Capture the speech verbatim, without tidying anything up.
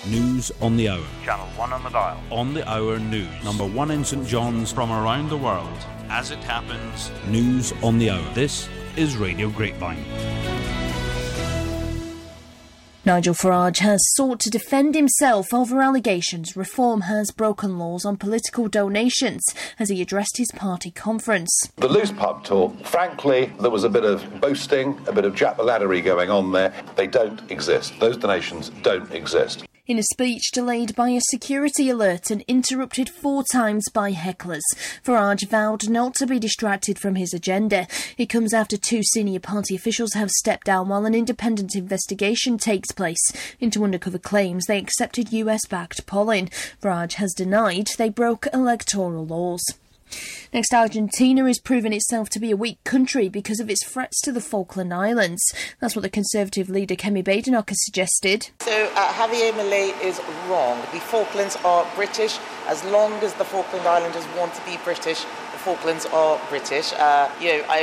News on the Hour. Channel one on the dial. On the Hour News. Number one in St John's. From around the world. As it happens. News on the Hour. This is Radio Grapevine. Nigel Farage has sought to defend himself over allegations Reform has broken laws on political donations as he addressed his party conference. The loose pub talk, frankly, there was a bit of boasting, a bit of jack-o'-lantern going on there. They don't exist. Those donations don't exist. In a speech delayed by a security alert and interrupted four times by hecklers, Farage vowed not to be distracted from his agenda. It comes after two senior party officials have stepped down while an independent investigation takes place into undercover claims they accepted U S-backed polling. Farage has denied they broke electoral laws. Next, Argentina is proving itself to be a weak country because of its threats to the Falkland Islands. That's what the Conservative leader Kemi Badenoch has suggested. So uh, Javier Milei is wrong. The Falklands are British. As long as the Falkland Islanders want to be British, the Falklands are British. Uh, you know, I